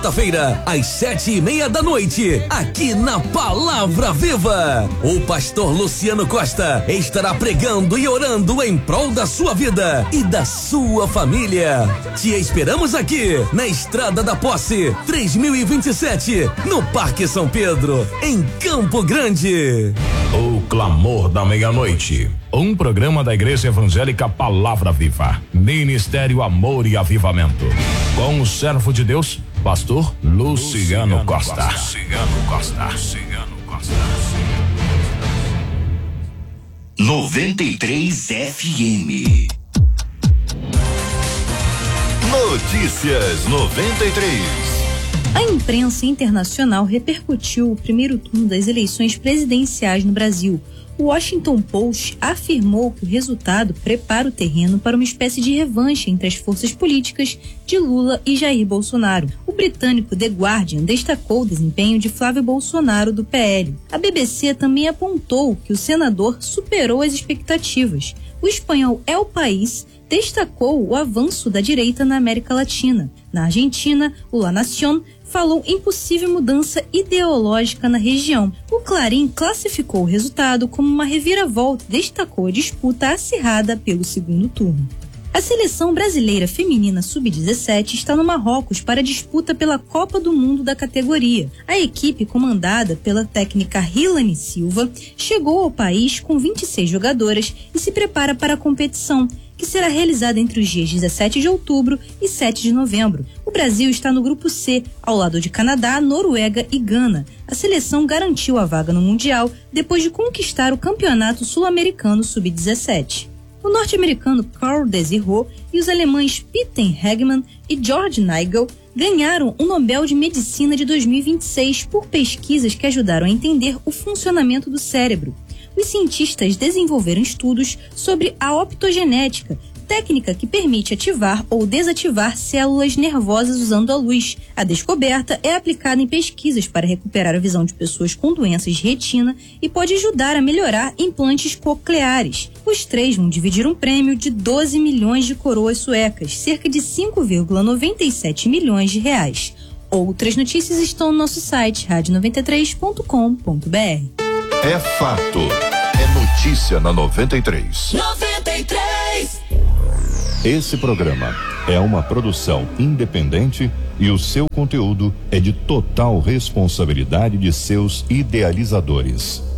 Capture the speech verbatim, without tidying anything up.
quarta-feira, às sete e meia da noite, aqui na Palavra Viva. O pastor Luciano Costa estará pregando e orando em prol da sua vida e da sua família. Te esperamos aqui, na Estrada da Posse, três mil e vinte e sete, no Parque São Pedro, em Campo Grande. O Clamor da Meia-Noite, um programa da Igreja Evangélica Palavra Viva, Ministério Amor e Avivamento, com o servo de Deus, pastor Luciano, Luciano Costa. Luciano Costa. Luciano Costa. noventa e três F M. Notícias noventa e três. A imprensa internacional repercutiu o primeiro turno das eleições presidenciais no Brasil. O Washington Post afirmou que o resultado prepara o terreno para uma espécie de revanche entre as forças políticas de Lula e Jair Bolsonaro. O britânico The Guardian destacou o desempenho de Flávio Bolsonaro, do P L. A B B C também apontou que o senador superou as expectativas. O espanhol El País destacou o avanço da direita na América Latina. Na Argentina, o La Nación falou em possível mudança ideológica na região. O Clarim classificou o resultado como uma reviravolta e destacou a disputa acirrada pelo segundo turno. A seleção brasileira feminina sub dezessete está no Marrocos para a disputa pela Copa do Mundo da categoria. A equipe, comandada pela técnica Hilane Silva, chegou ao país com vinte e seis jogadoras e se prepara para a competição, que será realizada entre os dias dezessete de outubro e sete de novembro. O Brasil está no grupo C, ao lado de Canadá, Noruega e Gana. A seleção garantiu a vaga no Mundial depois de conquistar o Campeonato Sul-Americano sub dezessete. O norte-americano Carl Desirot e os alemães Peter Hegmann e George Nigel ganharam o Nobel de Medicina de dois mil e vinte e seis por pesquisas que ajudaram a entender o funcionamento do cérebro. Os cientistas desenvolveram estudos sobre a optogenética, técnica que permite ativar ou desativar células nervosas usando a luz. A descoberta é aplicada em pesquisas para recuperar a visão de pessoas com doenças de retina e pode ajudar a melhorar implantes cocleares. Os três vão dividir um prêmio de doze milhões de coroas suecas, cerca de cinco vírgula noventa e sete milhões de reais. Outras notícias estão no nosso site rádio noventa e três ponto com ponto b r. É fato. É notícia na noventa e três. noventa e três. Esse programa é uma produção independente e o seu conteúdo é de total responsabilidade de seus idealizadores.